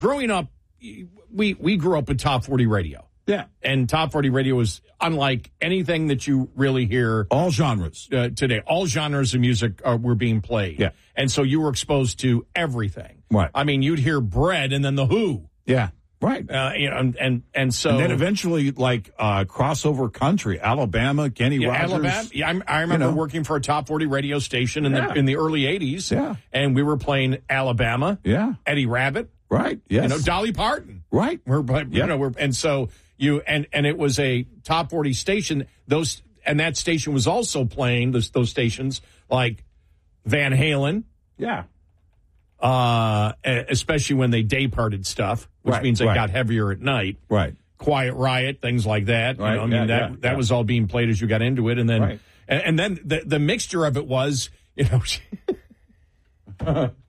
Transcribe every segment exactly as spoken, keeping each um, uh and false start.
growing up, we we grew up with Top forty radio. Yeah. And Top forty radio is unlike anything that you really hear. All genres. Uh, today. All genres of music are, were being played. Yeah. And so you were exposed to everything. Right. I mean, you'd hear Bread and then The Who. Yeah. Right. Uh, you know, and, and, and so. And then eventually, like, uh, crossover country, Alabama, Kenny yeah, Rogers. Alabama. Yeah, I, I remember you know. working for a Top forty radio station in, yeah. the, in the early eighties. Yeah. And we were playing Alabama. Yeah. Eddie Rabbitt. Right. Yes. You know, Dolly Parton. Right. We're, but, yeah. you know, we're, and so you, and, and it was a Top forty station. Those, and that station was also playing those, those stations like Van Halen. Yeah. Uh, especially when they day parted stuff, which right, means they right. got heavier at night. Right. Quiet Riot, things like that. Right. You know, I yeah, mean, that, yeah, that yeah. was all being played as you got into it. And then, right. and, and then the, the mixture of it was, you know,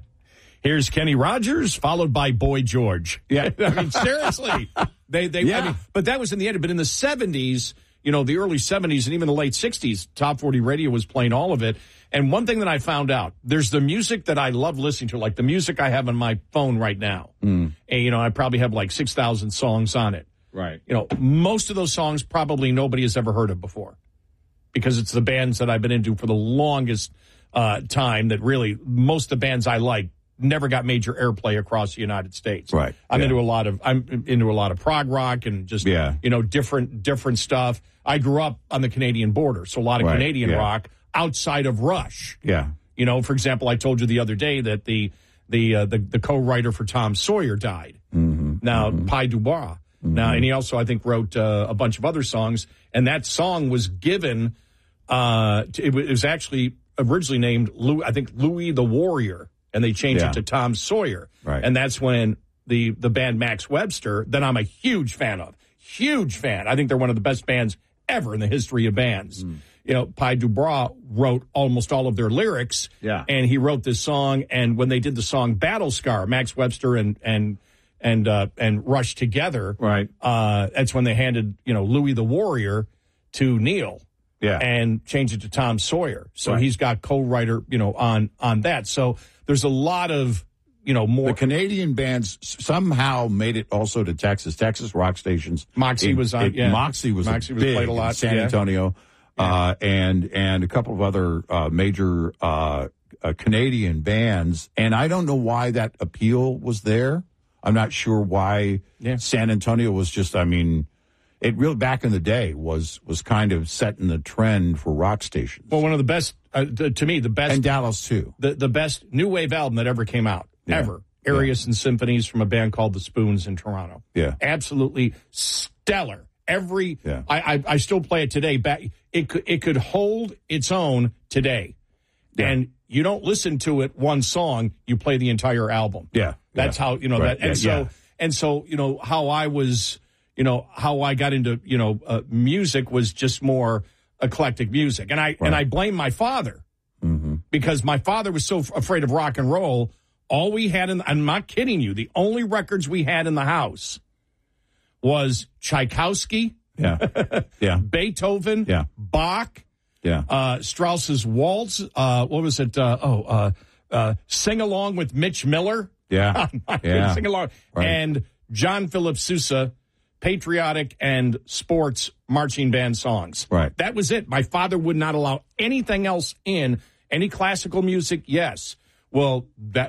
here's Kenny Rogers followed by Boy George. Yeah. I mean, seriously, they, they, yeah. I mean, but that was in the end. But in the seventies, you know, the early seventies and even the late sixties, Top forty radio was playing all of it. And one thing that I found out, there's the music that I love listening to, like the music I have on my phone right now. Mm. And, you know, I probably have like six thousand songs on it. Right. You know, most of those songs probably nobody has ever heard of before because it's the bands that I've been into for the longest uh, time that really, most of the bands I like never got major airplay across the United States. Right. I'm yeah. into a lot of, I'm into a lot of prog rock and just, yeah. you know, different, different stuff. I grew up on the Canadian border, so a lot of right. Canadian yeah. rock outside of Rush. Yeah. You know, for example, I told you the other day that the the uh, the, the co-writer for Tom Sawyer died. Mm-hmm. Now, mm-hmm. Pi Dubois. Mm-hmm. Now, and he also, I think, wrote uh, a bunch of other songs. And that song was given, uh, to, it was actually originally named, Louis, I think, Louis the Warrior. And they changed yeah. it to Tom Sawyer. Right. And that's when the, the band Max Webster, that I'm a huge fan of, huge fan. I think they're one of the best bands ever in the history of bands. Mm. You know, Pi Dubois wrote almost all of their lyrics. Yeah. And he wrote this song. And when they did the song Battle Scar, Max Webster and and and uh, and Rush together, right? Uh, that's when they handed, you know, Louis the Warrior to Neil. Yeah. And changed it to Tom Sawyer. So right. he's got co-writer, you know, on on that. So there's a lot of, you know, more. The Canadian bands somehow made it also to Texas. Texas rock stations. Moxie it, was on. It, yeah. Moxie was Moxie was big played a lot. in San yeah. Antonio. Yeah. Uh, and and a couple of other uh, major uh, uh, Canadian bands, and I don't know why that appeal was there. I'm not sure why yeah. San Antonio was just. I mean, it really back in the day was was kind of setting the trend for rock stations. Well, one of the best uh, to, to me, the best, and Dallas too. The the best new wave album that ever came out yeah. ever. Arias yeah. and Symphonies from a band called the Spoons in Toronto. Yeah, absolutely stellar. Every yeah. I, I I still play it today. Back it could it could hold its own today, yeah. and you don't listen to it one song. You play the entire album. Yeah, that's yeah. how you know right. that. And yeah. so yeah. and so you know how I was you know how I got into you know uh, music was just more eclectic music, and I right. and I blame my father mm-hmm. because my father was so f- afraid of rock and roll. All we had in I'm not kidding you. The only records we had in the house was Tchaikovsky. Yeah, yeah. Beethoven, yeah. Bach, yeah. Uh, Strauss's Waltz. Uh, what was it? Uh, oh, uh, uh, Sing Along with Mitch Miller. Yeah, yeah. Sing Along. Right. And John Philip Sousa, patriotic and sports marching band songs. Right. That was it. My father would not allow anything else in. Any classical music, yes. Well, that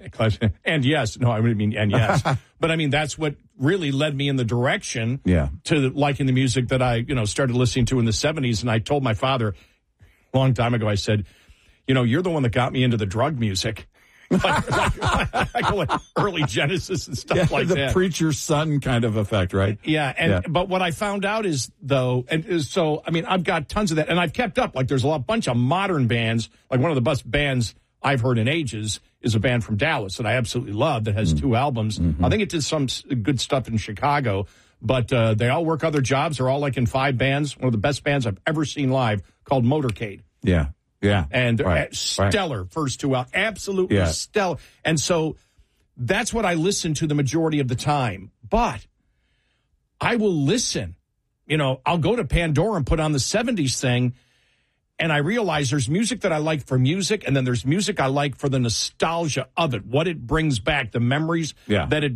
and yes, no, I mean and yes, but I mean that's what really led me in the direction yeah. to liking the music that I you know started listening to in the seventies. And I told my father a long time ago, I said, you know, you're the one that got me into the drug music, like, like, like, like early Genesis and stuff yeah, like the that. The preacher's son kind of effect, right? Yeah, and yeah. but what I found out is though, and is, so I mean, I've got tons of that, and I've kept up. Like there's a lot, bunch of modern bands. Like one of the best bands I've heard in ages is a band from Dallas that I absolutely love that has mm-hmm. two albums. Mm-hmm. I think it did some good stuff in Chicago, but uh, they all work other jobs. They're all like in five bands. One of the best bands I've ever seen live called Motorcade. Yeah, yeah. And right. stellar right. first two albums. Absolutely yeah. stellar. And so that's what I listen to the majority of the time. But I will listen. You know, I'll go to Pandora and put on the seventies thing. and I realize there's music that I like for music, and then there's music I like for the nostalgia of it, what it brings back, the memories Yeah. that it